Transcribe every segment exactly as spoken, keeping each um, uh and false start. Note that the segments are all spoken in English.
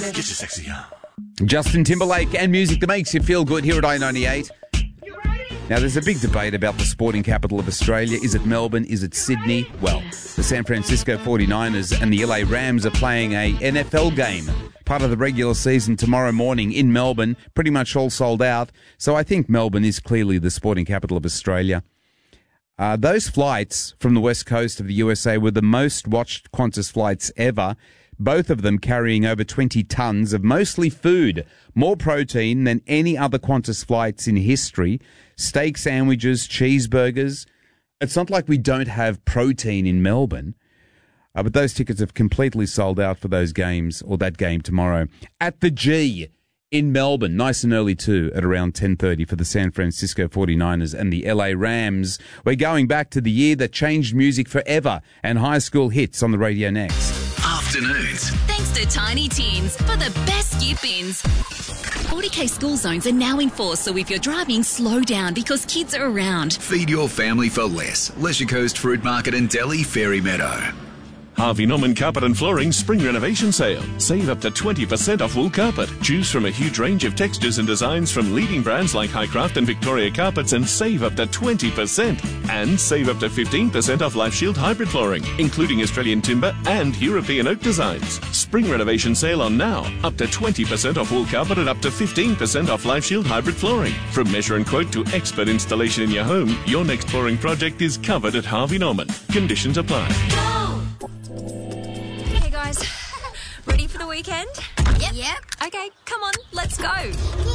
Get your sexy on. Justin Timberlake and music that makes you feel good here at I ninety-eight. Now, there's a big debate about the sporting capital of Australia. Is it Melbourne? Is it Sydney? Well, the San Francisco forty-niners and the L A Rams are playing a N F L game, part of the regular season, tomorrow morning in Melbourne, pretty much all sold out. So I think Melbourne is clearly the sporting capital of Australia. Uh, those flights from the west coast of the U S A were the most watched Qantas flights ever, both of them carrying over twenty tonnes of mostly food, more protein than any other Qantas flights in history. Steak sandwiches, cheeseburgers. It's not like we don't have protein in Melbourne, uh, but those tickets have completely sold out for those games, or that game tomorrow. At the G in Melbourne, nice and early too, at around ten thirty for the San Francisco forty-niners and the L A Rams. We're going back to the year that changed music forever, and high school hits on the radio next. Afternoons. Thanks to Tiny Tins for the best skip ins. forty K school zones are now in force, so if you're driving, slow down because kids are around. Feed your family for less. Leisure Coast Fruit Market and Delhi Fairy Meadow. Harvey Norman Carpet and Flooring Spring Renovation Sale. Save up to twenty percent off wool carpet. Choose from a huge range of textures and designs from leading brands like Highcraft and Victoria Carpets and save up to twenty percent. And save up to fifteen percent off Life Shield hybrid flooring, including Australian timber and European oak designs. Spring Renovation Sale on now. Up to twenty percent off wool carpet and up to fifteen percent off Life Shield hybrid flooring. From measure and quote to expert installation in your home, your next flooring project is covered at Harvey Norman. Conditions apply. Hey guys, ready for the weekend? Yep. Yep. Okay, come on, let's go. Yay!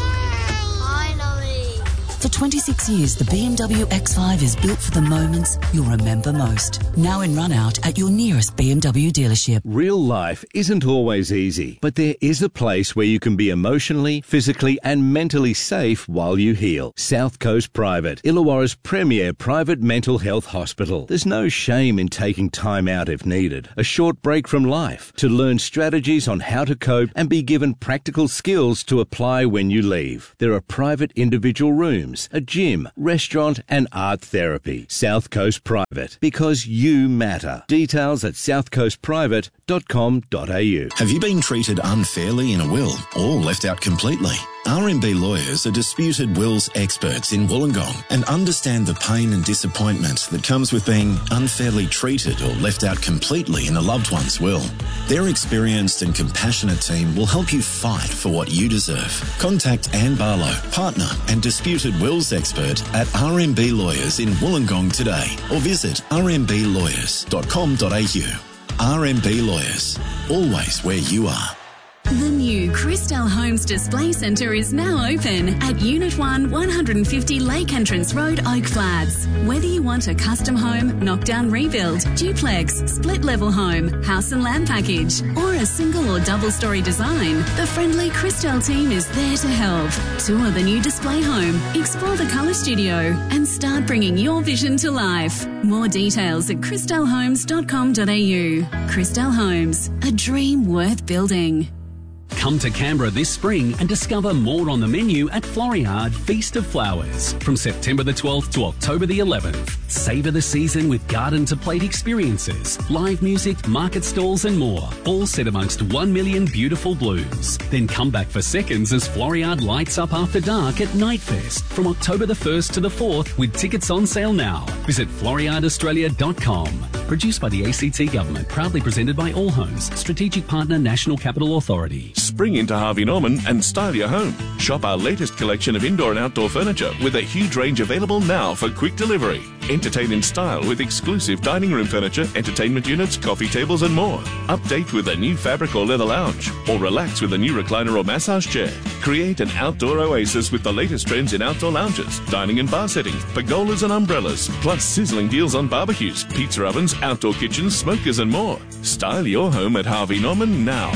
Finally. For twenty-six years, the B M W X five is built for the moments you'll remember most. Now in run-out at your nearest B M W dealership. Real life isn't always easy, but there is a place where you can be emotionally, physically and mentally safe while you heal. South Coast Private, Illawarra's premier private mental health hospital. There's no shame in taking time out if needed. A short break from life to learn strategies on how to cope and be given practical skills to apply when you leave. There are private individual rooms, a gym, restaurant and art therapy. South Coast Private, because you matter. Details at south coast private dot com dot a u. Have you been treated unfairly in a will or left out completely? R M B Lawyers are disputed wills experts in Wollongong and understand the pain and disappointment that comes with being unfairly treated or left out completely in a loved one's will. Their experienced and compassionate team will help you fight for what you deserve. Contact Anne Barlow, partner and disputed wills expert at R M B Lawyers in Wollongong today, or visit r m b lawyers dot com dot a u. R M B Lawyers, always where you are. The new Crystal Homes Display Centre is now open at Unit one, one fifty Lake Entrance Road, Oak Flats. Whether you want a custom home, knockdown rebuild, duplex, split-level home, house and land package, or a single or double-storey design, the friendly Crystal team is there to help. Tour the new display home, explore the colour studio, and start bringing your vision to life. More details at crystal homes dot com dot a u. Crystal Homes, a dream worth building. Come to Canberra this spring and discover more on the menu at Floriade Feast of Flowers. From September the twelfth to October the eleventh. Savour the season with garden-to-plate experiences, live music, market stalls and more. All set amongst one million beautiful blooms. Then come back for seconds as Floriade lights up after dark at Nightfest from October the first to the fourth with tickets on sale now. Visit floriade australia dot com. Produced by the A C T Government. Proudly presented by All Homes. Strategic partner National Capital Authority. Spring into Harvey Norman and style your home. Shop our latest collection of indoor and outdoor furniture with a huge range available now for quick delivery. Entertain in style with exclusive dining room furniture, entertainment units, coffee tables and more. Update with a new fabric or leather lounge, or relax with a new recliner or massage chair. Create an outdoor oasis with the latest trends in outdoor lounges, dining and bar settings, pergolas and umbrellas, plus sizzling deals on barbecues, pizza ovens, outdoor kitchens, smokers and more. Style your home at Harvey Norman now.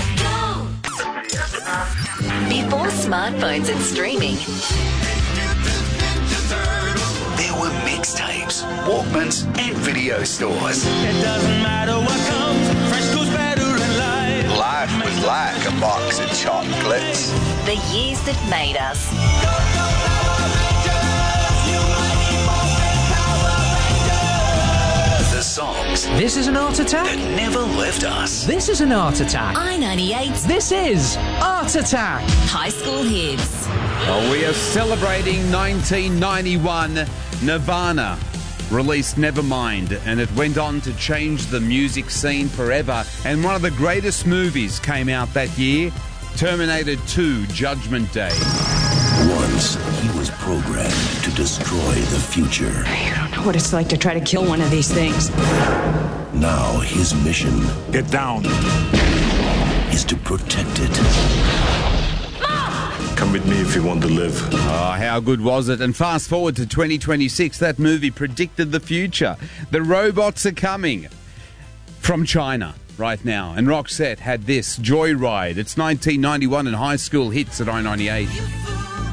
Before smartphones and streaming, There were mixtapes, Walkmans and video stores. It doesn't matter what comes, fresh goes better in life. Life was like a box of chocolates. the years that made us. The songs things This is an art attack. that never left us. This is an art attack. I ninety-eight This is Art Attack. High School Hits. Well, we are celebrating nineteen ninety-one. Nirvana released Nevermind, and it went on to change the music scene forever. And one of the greatest movies came out that year, Terminator two, Judgment Day. Once, he was programmed to destroy the future. You don't know what it's like to try to kill one of these things. Now, his mission... Get down. ...is to protect it. Come with me if you want to live. Oh, how good was it? And fast forward to twenty twenty-six, that movie predicted the future. The robots are coming from China right now. And Roxette had this, Joyride. It's nineteen ninety-one and High School Hits at I ninety-eight.